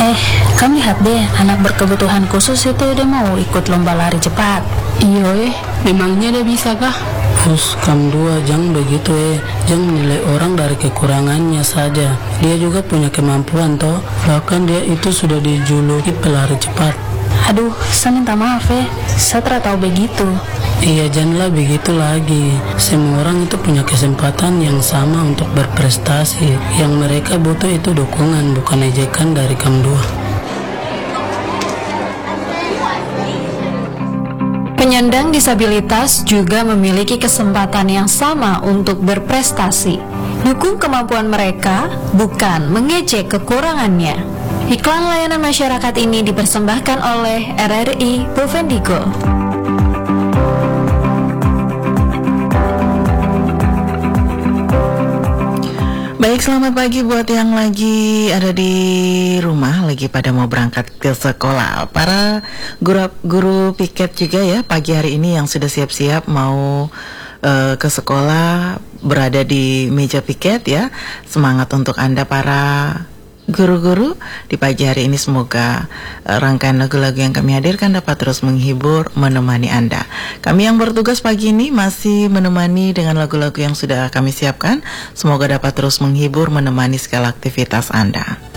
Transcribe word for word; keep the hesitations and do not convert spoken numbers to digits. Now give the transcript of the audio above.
Eh, kamu lihat deh, anak berkebutuhan khusus itu udah mau ikut lomba lari cepat. Iya eh, memangnya dia bisa kah? Terus kamu dua jangan begitu eh, jangan menilai orang dari kekurangannya saja. Dia juga punya kemampuan toh, bahkan dia itu sudah dijuluki pelari cepat. Aduh, saya minta maaf ya, saya tidak tahu begitu. Iya, janganlah begitu lagi. Semua orang itu punya kesempatan yang sama untuk berprestasi. Yang mereka butuh itu dukungan, bukan ejekan dari kamu dua. Penyandang disabilitas juga memiliki kesempatan yang sama untuk berprestasi. Dukung kemampuan mereka, bukan mengejek kekurangannya. Iklan layanan masyarakat ini dipersembahkan oleh R R I Bovendigul. Baik, selamat pagi buat yang lagi ada di rumah, lagi pada mau berangkat ke sekolah. Para guru, guru piket juga ya, pagi hari ini yang sudah siap-siap mau uh, ke sekolah, berada di meja piket ya. Semangat untuk Anda para guru-guru di pagi hari ini. Semoga uh, rangkaian lagu-lagu yang kami hadirkan dapat terus menghibur, menemani Anda. Kami yang bertugas pagi ini masih menemani dengan lagu-lagu yang sudah kami siapkan. Semoga dapat terus menghibur, menemani segala aktivitas Anda.